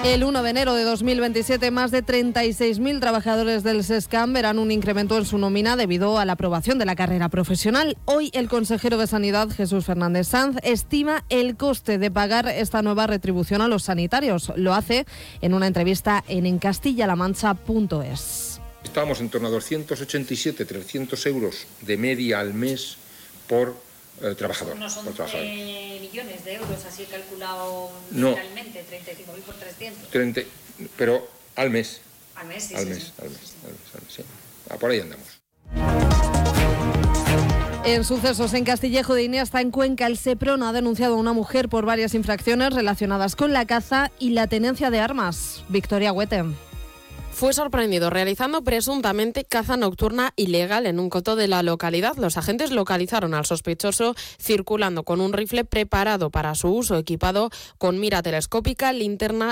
El 1 de enero de 2027, más de 36.000 trabajadores del SESCAM verán un incremento en su nómina debido a la aprobación de la carrera profesional. Hoy el consejero de Sanidad, Jesús Fernández Sanz, estima el coste de pagar esta nueva retribución a los sanitarios. Lo hace en una entrevista en encastillalamancha.es. Estamos en torno a 287-300 euros de media al mes por trabajador. No son millones de euros, así calculado realmente, 35.000 por 300. Pero al mes. Al mes, sí. Al mes, sí. Por ahí andamos. En sucesos en Castillejo de Iniesta, en Cuenca, el Seprona ha denunciado a una mujer por varias infracciones relacionadas con la caza y la tenencia de armas. Victoria Huete. Fue sorprendido realizando presuntamente caza nocturna ilegal en un coto de la localidad. Los agentes localizaron al sospechoso circulando con un rifle preparado para su uso, equipado con mira telescópica, linterna